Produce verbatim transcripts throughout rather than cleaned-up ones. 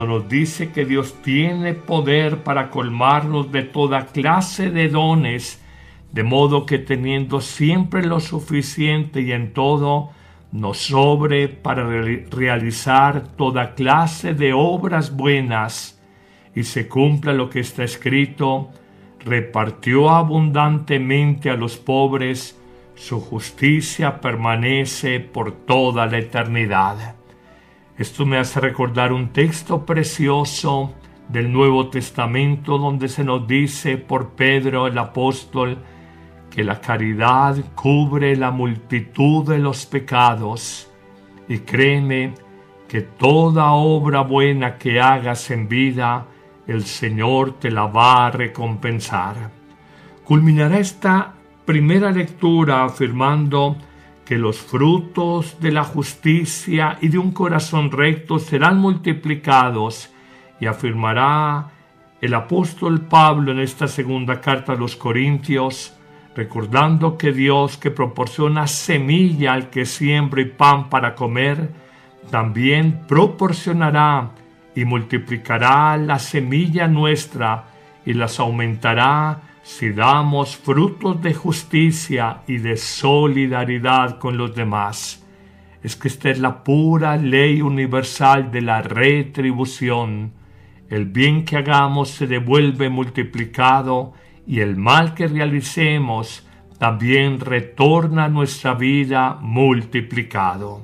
nos dice que Dios tiene poder para colmarnos de toda clase de dones, de modo que teniendo siempre lo suficiente y en todo, nos sobre para re- realizar toda clase de obras buenas, y se cumpla lo que está escrito: repartió abundantemente a los pobres, su justicia permanece por toda la eternidad. Esto me hace recordar un texto precioso del Nuevo Testamento donde se nos dice por Pedro el apóstol que la caridad cubre la multitud de los pecados, y créeme que toda obra buena que hagas en vida, el Señor te la va a recompensar. Culminará esta primera lectura afirmando que los frutos de la justicia y de un corazón recto serán multiplicados, y afirmará el apóstol Pablo en esta segunda carta a los Corintios, recordando que Dios, que proporciona semilla al que siembra y pan para comer, también proporcionará y multiplicará la semilla nuestra y las aumentará si damos frutos de justicia y de solidaridad con los demás. Es que esta es la pura ley universal de la retribución. El bien que hagamos se devuelve multiplicado, y el mal que realicemos también retorna a nuestra vida multiplicado.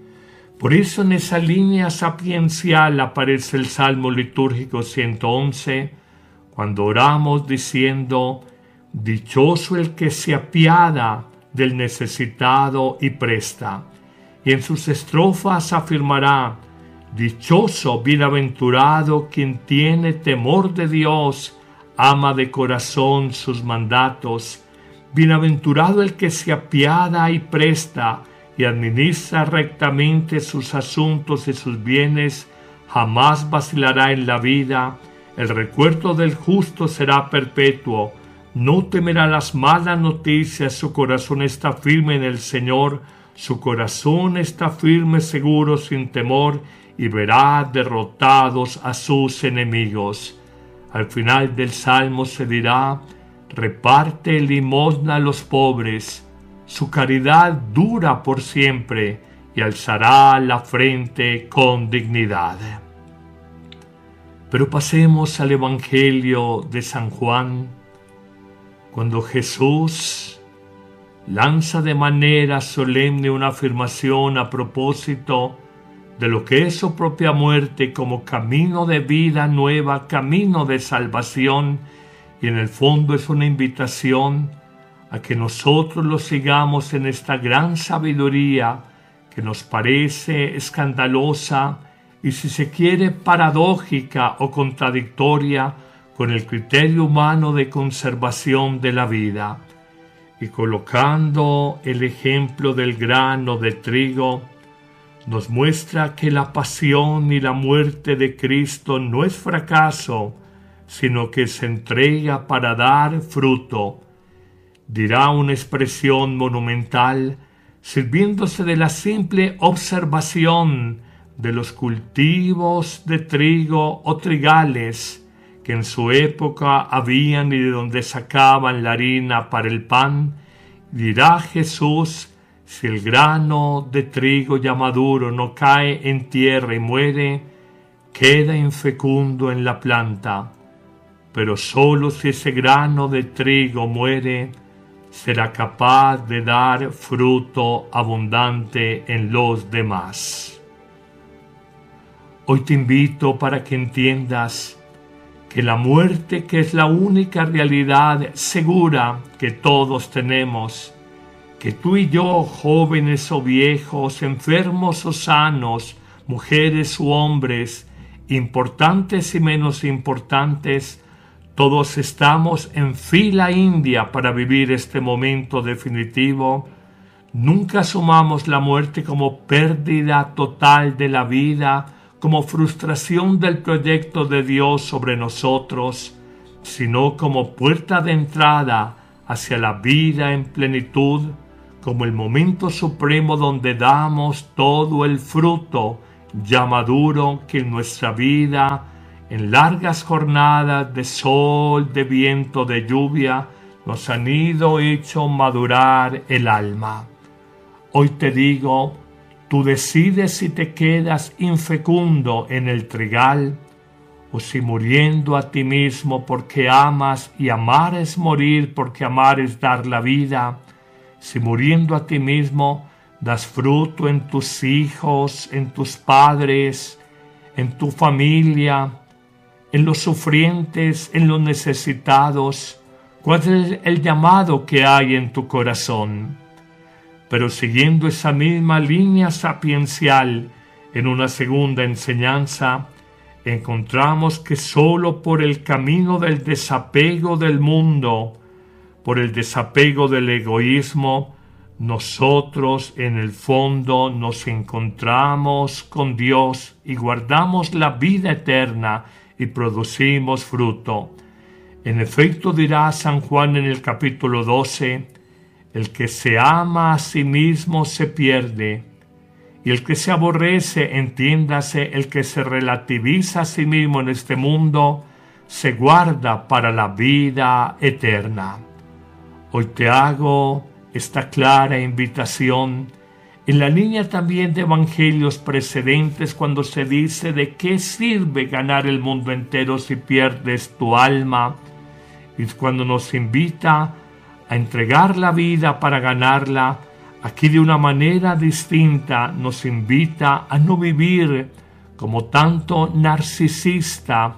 Por eso en esa línea sapiencial aparece el Salmo litúrgico ciento once, cuando oramos diciendo: dichoso el que se apiada del necesitado y presta. Y en sus estrofas afirmará: dichoso, bienaventurado quien tiene temor de Dios, ama de corazón sus mandatos. Bienaventurado el que se apiada y presta y administra rectamente sus asuntos y sus bienes, jamás vacilará en la vida. El recuerdo del justo será perpetuo, no temerá las malas noticias, su corazón está firme en el Señor, su corazón está firme, seguro, sin temor, y verá derrotados a sus enemigos. Al final del Salmo se dirá: reparte limosna a los pobres, su caridad dura por siempre, y alzará la frente con dignidad. Pero pasemos al Evangelio de San Juan, cuando Jesús lanza de manera solemne una afirmación a propósito de lo que es su propia muerte como camino de vida nueva, camino de salvación, y en el fondo es una invitación a que nosotros lo sigamos en esta gran sabiduría que nos parece escandalosa y, si se quiere, paradójica o contradictoria con el criterio humano de conservación de la vida. Y colocando el ejemplo del grano de trigo, nos muestra que la pasión y la muerte de Cristo no es fracaso, sino que se entrega para dar fruto. Dirá una expresión monumental, sirviéndose de la simple observación de los cultivos de trigo o trigales que en su época habían y de donde sacaban la harina para el pan. Dirá Jesús: si el grano de trigo ya maduro no cae en tierra y muere, queda infecundo en la planta. Pero solo si ese grano de trigo muere, será capaz de dar fruto abundante en los demás. Hoy te invito para que entiendas que la muerte, que es la única realidad segura que todos tenemos, que tú y yo, jóvenes o viejos, enfermos o sanos, mujeres u hombres, importantes y menos importantes, todos estamos en fila india para vivir este momento definitivo. Nunca asumamos la muerte como pérdida total de la vida, como frustración del proyecto de Dios sobre nosotros, sino como puerta de entrada hacia la vida en plenitud, como el momento supremo donde damos todo el fruto ya maduro, que en nuestra vida, en largas jornadas de sol, de viento, de lluvia, nos han ido hecho madurar el alma. Hoy te digo, tú decides si te quedas infecundo en el trigal, o si muriendo a ti mismo porque amas, y amar es morir porque amar es dar la vida, si muriendo a ti mismo das fruto en tus hijos, en tus padres, en tu familia, en los sufrientes, en los necesitados. ¿Cuál es el llamado que hay en tu corazón? Pero siguiendo esa misma línea sapiencial, en una segunda enseñanza, encontramos que sólo por el camino del desapego del mundo, por el desapego del egoísmo, nosotros en el fondo nos encontramos con Dios y guardamos la vida eterna y producimos fruto. En efecto, dirá San Juan en el capítulo doce, el que se ama a sí mismo se pierde, y el que se aborrece, entiéndase, el que se relativiza a sí mismo en este mundo, se guarda para la vida eterna. Hoy te hago esta clara invitación en la línea también de evangelios precedentes, cuando se dice: ¿de qué sirve ganar el mundo entero si pierdes tu alma? Y cuando nos invita a entregar la vida para ganarla, aquí de una manera distinta nos invita a no vivir como tanto narcisista,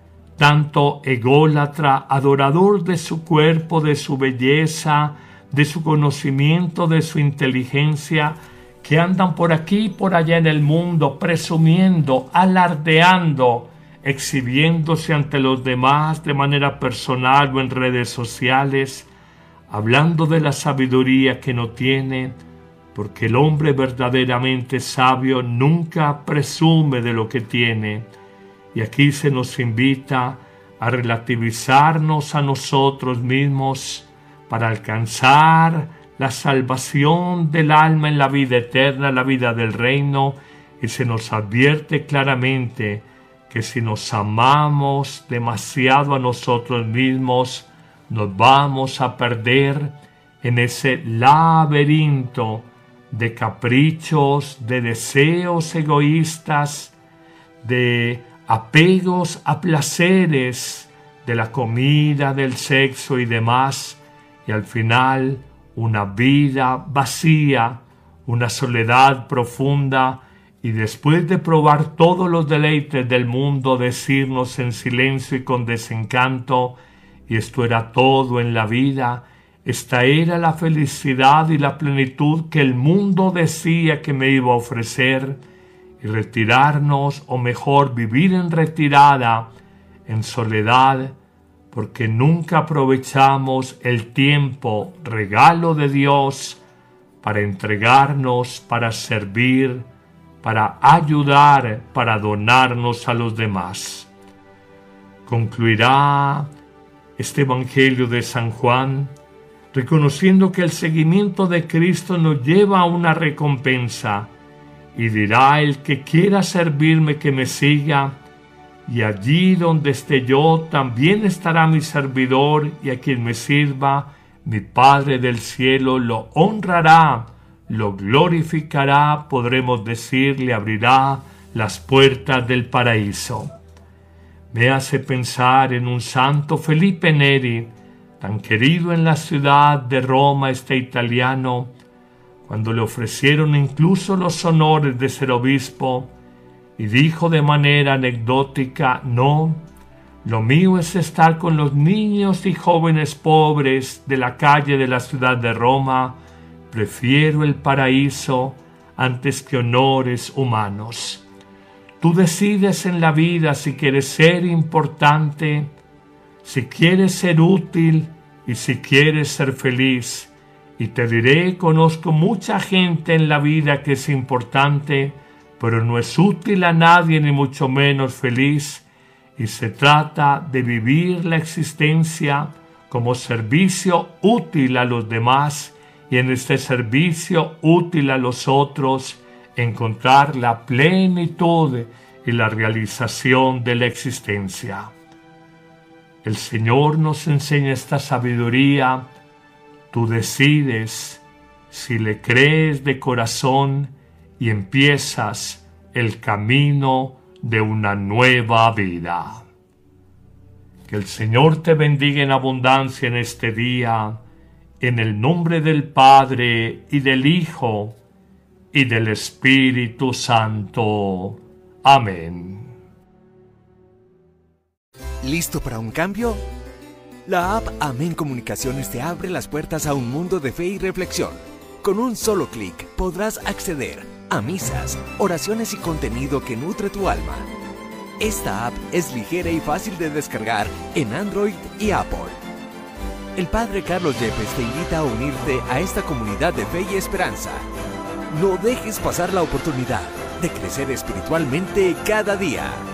tanto ególatra, adorador de su cuerpo, de su belleza, de su conocimiento, de su inteligencia, que andan por aquí y por allá en el mundo presumiendo, alardeando, exhibiéndose ante los demás de manera personal o en redes sociales, hablando de la sabiduría que no tiene, porque el hombre verdaderamente sabio nunca presume de lo que tiene. Y aquí se nos invita a relativizarnos a nosotros mismos para alcanzar la salvación del alma en la vida eterna, la vida del reino, y se nos advierte claramente que si nos amamos demasiado a nosotros mismos, nos vamos a perder en ese laberinto de caprichos, de deseos egoístas, de apegos a placeres, de la comida, del sexo y demás, y al final una vida vacía, una soledad profunda, y después de probar todos los deleites del mundo, decirnos en silencio y con desencanto: y esto era todo en la vida, esta era la felicidad y la plenitud que el mundo decía que me iba a ofrecer, y retirarnos, o mejor vivir en retirada, en soledad, porque nunca aprovechamos el tiempo, regalo de Dios, para entregarnos, para servir, para ayudar, para donarnos a los demás. Concluirá este Evangelio de San Juan reconociendo que el seguimiento de Cristo nos lleva a una recompensa, y dirá: el que quiera servirme, que me siga, y allí donde esté yo también estará mi servidor, y a quien me sirva, mi Padre del cielo lo honrará, lo glorificará, podremos decir, le abrirá las puertas del paraíso. Me hace pensar en un santo, Felipe Neri, tan querido en la ciudad de Roma, este italiano, cuando le ofrecieron incluso los honores de ser obispo, y dijo de manera anecdótica: no, lo mío es estar con los niños y jóvenes pobres de la calle de la ciudad de Roma, prefiero el paraíso antes que honores humanos. Tú decides en la vida si quieres ser importante, si quieres ser útil y si quieres ser feliz. Y te diré, conozco mucha gente en la vida que es importante, pero no es útil a nadie, ni mucho menos feliz, y se trata de vivir la existencia como servicio útil a los demás, y en este servicio útil a los otros encontrar la plenitud y la realización de la existencia. El Señor nos enseña esta sabiduría. Tú decides si le crees de corazón y empiezas el camino de una nueva vida. Que el Señor te bendiga en abundancia en este día, en el nombre del Padre y del Hijo y del Espíritu Santo. Amén. ¿Listo para un cambio? La app Amén Comunicaciones te abre las puertas a un mundo de fe y reflexión. Con un solo clic podrás acceder a misas, oraciones y contenido que nutre tu alma. Esta app es ligera y fácil de descargar en Android y Apple. El Padre Carlos Yepes te invita a unirte a esta comunidad de fe y esperanza. No dejes pasar la oportunidad de crecer espiritualmente cada día.